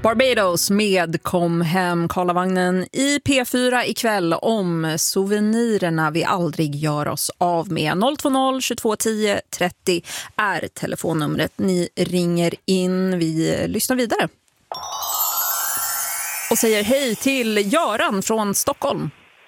Barbados med Kom hem Karlavagnen i P4 ikväll om souvenirerna vi aldrig gör oss av med. 020 22 10 30 är telefonnumret. Ni ringer in, vi lyssnar vidare. Och säger hej till Göran från Stockholm.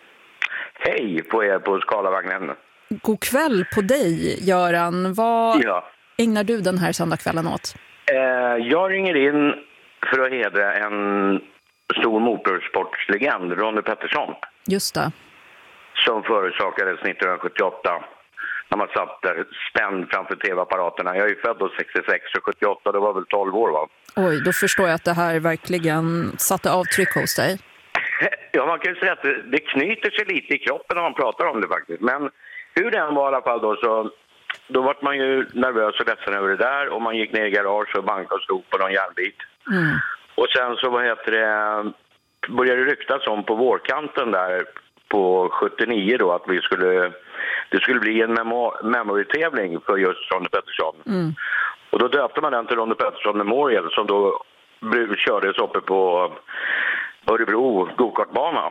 Hej på er på Karlavagnen. God kväll på dig, Göran. Vad ägnar du den här söndagskvällen åt? Jag ringer in för att hedra en stor motorsportslegend, Ronnie Peterson. Just det. Som förorsakades 1978 när man satt där spänd framför tv-apparaterna. Jag är ju född då 66 och 78, det var väl 12 år va? Oj, då förstår jag att det här verkligen satte avtryck hos dig. Ja, man kan ju säga att det knyter sig lite i kroppen när man pratar om det faktiskt. Men hur den var i alla fall då var man ju nervös och ledsen över det där. Och man gick ner i garage och bankade och stod på någon järnbit. Mm. Och sen så började det ryktas om på vårkanten där på 79 då att det skulle bli en memory-tävling för just Ronnie Peterson. Mm. Och då döpte man den till Ronnie Peterson Memorial som då kördes uppe på Örebro gokartbana.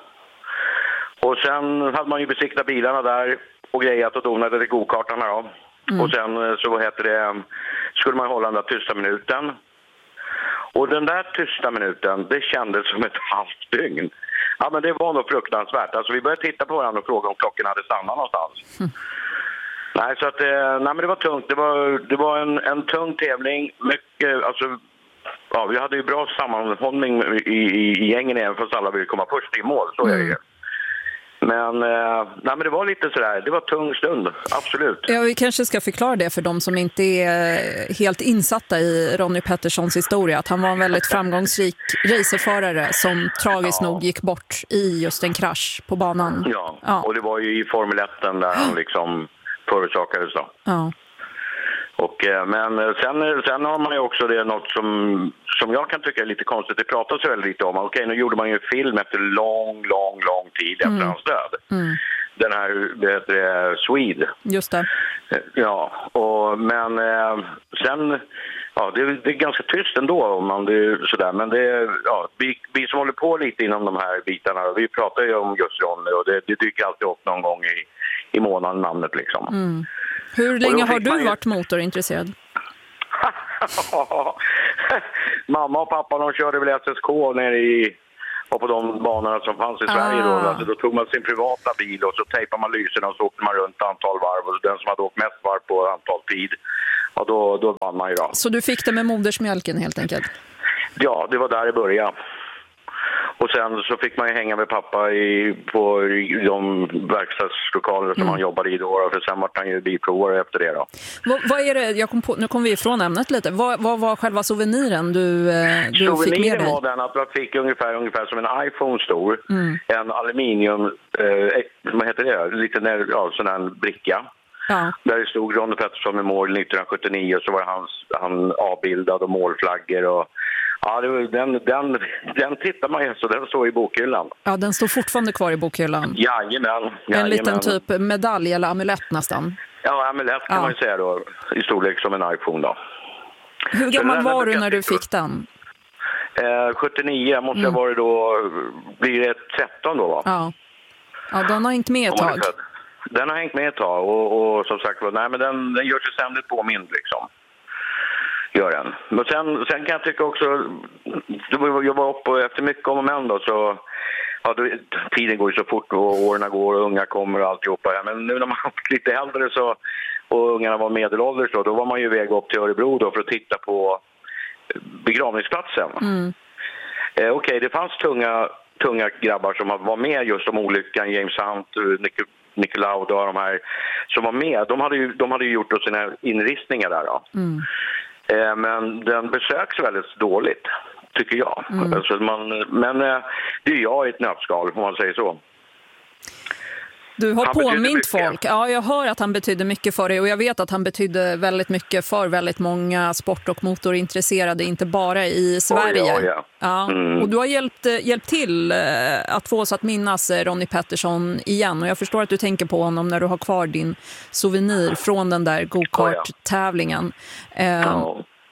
Och sen hade man ju besiktat bilarna där och grejat och donade till gokartarna då. Mm. Och sen så skulle man hålla den där tysta minuten. Och den där tysta minuten, det kändes som ett halvt dygn. Ja, men det var nog fruktansvärt. Alltså vi började titta på varandra och fråga om klockan hade stannat någonstans. Mm. Nej, så att, men det var tungt. Det var en tung tävling. Mycket, alltså, ja, vi hade ju bra sammanhållning i gängen även fast alla ville komma först i mål. Så är det ju. Men det var lite sådär, det var tung stund, absolut. Ja, vi kanske ska förklara det för de som inte är helt insatta i Ronnie Petersons historia. Att han var en väldigt framgångsrik racerförare som tragiskt nog gick bort i just en krasch på banan. Ja, och det var ju i Formel 1 där han liksom förorsakades då. Ja. Och, men sen har man ju också det något som jag kan tycka är lite konstigt. Det pratas så väldigt lite om. Okej, nu gjorde man ju en film efter lång tid efter hans död. Mm. Den här, det heter Swede. Just det. Ja, men sen, ja, det är ganska tyst ändå om man det sådär. Men vi som håller på lite inom de här bitarna, vi pratar ju om just Ronnie och det dyker alltid upp någon gång i månaden namnet liksom. Mm. Hur länge har du varit motorintresserad? Mamma och pappa de körde väl SSK nere på de banorna som fanns i Sverige då. Alltså, då tog man sin privata bil och så tejpade man lyserna och så åkte man runt antal varv. Och den som hade åkt mest varv på antal tid, ja, då vann man ju då. Så du fick det med modersmjölken helt enkelt? Ja, det var där det började. Och sen så fick man ju hänga med pappa på de verkstadslokaler som han jobbade i då. För sen var han ju bilprovare efter det då. Vad är det, nu kom vi ifrån ämnet lite. Vad var själva souveniren du fick med dig? Var den att jag fick ungefär som en iPhone stor. Mm. En aluminium, vad heter det? Lite sån här bricka. Ja. Där det stod Ronnie Peterson med mål 1979 och så var han avbildad och målflaggor och ja, den tittar man ju så den står i bokhyllan. Ja, den står fortfarande kvar i bokhyllan. Jajamän. En liten typ medalj eller amulett nästan. Ja, amulett kan man ju säga då. I storlek som en iPhone då. Hur gammal var du när du fick den? 79 måste jag vara då. Blir det 13 då va? Ja, den har hängt med ett tag. Den har hängt med ett tag och som sagt, nej men den gör sig ständigt påmind liksom. Gör den. Men sen kan jag tycka också, jag var uppe efter mycket om och men då, så ja, tiden går ju så fort och åren går och unga kommer och alltihopa. Men nu när man har lite äldre så, och ungarna var medelålders då var man ju iväg upp till Örebro då för att titta på begravningsplatsen. Mm. Okej, det fanns tunga grabbar som var med just om olyckan, James Hunt, Niki Lauda och de här som var med. De hade ju gjort då sina inristningar där då. Mm. Men den besöks väldigt dåligt, tycker jag. Mm. Alltså men det är jag i ett nötskal, om man säger så. Du har påmint folk. Ja, jag hör att han betydde mycket för dig och jag vet att han betydde väldigt mycket för väldigt många sport- och motorintresserade, inte bara i Sverige. Ja. Mm. Och du har hjälpt till att få oss att minnas Ronnie Peterson igen och jag förstår att du tänker på honom när du har kvar din souvenir från den där go-kart-tävlingen.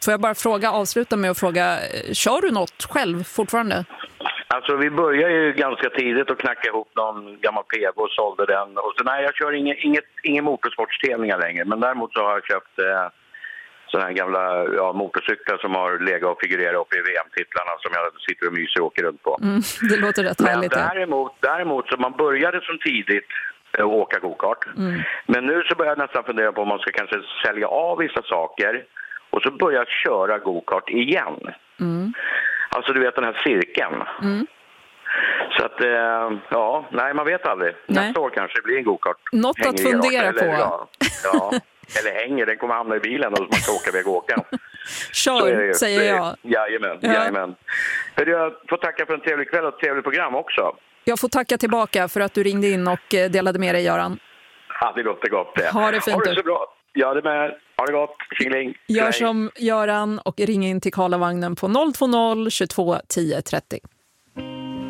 Får jag bara avsluta med att fråga, kör du något själv fortfarande? Alltså vi började ju ganska tidigt att knacka ihop någon gammal PV och sålde den. Och så nej, jag kör ingen motorsportstävlingar längre. Men däremot så har jag köpt sådana här gamla motorcyklar som har legat och figurerat upp i VM-titlarna som jag sitter och myser och åker runt på. Det låter rätt härligt. Men däremot så man började som tidigt att åka go-kart. Men nu så börjar jag nästan fundera på om man ska kanske sälja av vissa saker och så börja jag köra go-kart igen. Alltså du vet den här cirkeln. Så att, man vet aldrig. Nästa år kanske det blir en go-kart. Något att fundera på. Ja, eller hänger, den kommer hamna i bilen och man ska åka iväg och åka. Kör, säger jag. Jajamän. Jag får tacka för en trevlig kväll och ett trevligt program också. Jag får tacka tillbaka för att du ringde in och delade med dig, Göran. Ja, det låter gott det. Ha det fint. Ha det så bra. Ja, det med. Ha det gott. Tjingling. Gör som Göran och ring in till Karlavagnen på 020 22 10 30.